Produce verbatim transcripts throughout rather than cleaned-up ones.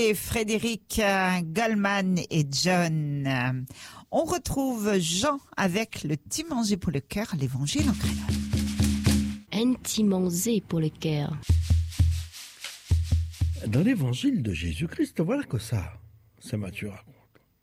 Et Frédéric euh, Goldman et John. Euh, on retrouve Jean avec le petit manger pour le cœur, l'évangile en créole. Un petit manger pour le cœur. Dans l'évangile de Jésus-Christ, voilà que ça, c'est Matthieu raconte.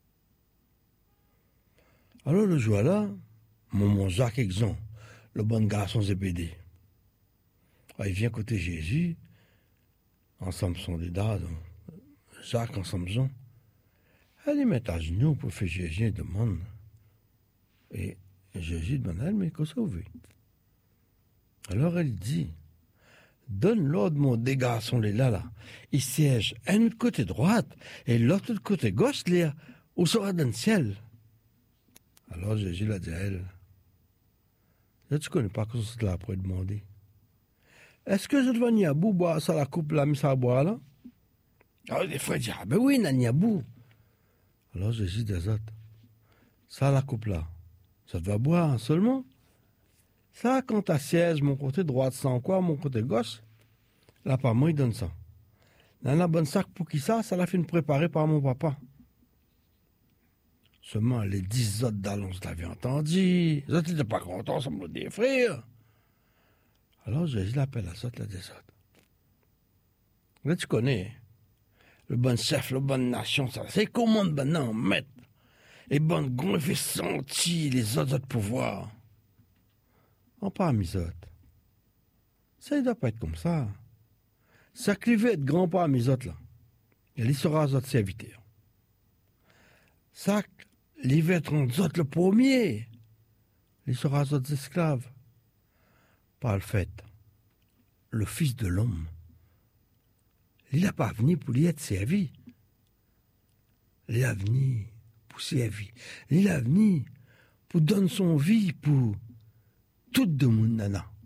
Alors le jour-là, mon, mon Jacques et Jean, le bon garçon Zébédée, il vient côté Jésus, ensemble sont des dames, Jacques ensemble Jean. Elle les met à genoux pour faire Jésus et demande. Et Jésus demande, elle, mais qu'est-ce que vous voulez? Alors elle dit, donne l'ordre, mon des garçons, les là, là. Ils siègent un côté droite et l'autre côté gauche, là, où sera dans le ciel. Alors Jésus l'a dit à elle, là, tu connais pas que c'est là pour demander. Est-ce que je dois venir à bout boire ça la coupe là, mis ça à boire là? Alors des frères disent, ah ben oui, n'a ni à bout. Alors Jésus dit aux autres, ça la coupe là, ça doit boire hein, seulement. Ça, quand ta siège, mon côté droit sans quoi, mon côté gauche, là pas moi, il donne ça. Dans la bonne sac pour qui ça, ça l'a fait préparer par mon papa. Seulement, les dix autres d'Alonso l'avaient entendu. Les autres n'étaient pas contents, ça me l'a dit, frère. Alors Jésus l'appelle à ça, la des autres. Là, tu connais, le bon chef, le bon nation, ça, c'est comment le bon non, maître. Et bon, gon, fait sentir les autres, autres pouvoirs. On pas mis autres. Ça ne doit pas être comme ça. Ça clivait être grand pas mes autres là. Et il sera aux autres serviteurs. Ça, il va être aux autres le premier. Il sera aux autres esclaves. Par le fait, le Fils de l'homme, il n'a pas venu pour lui être servi. Il a venu pour servir. Il a venu pour donner son vie pour tout le monde nana.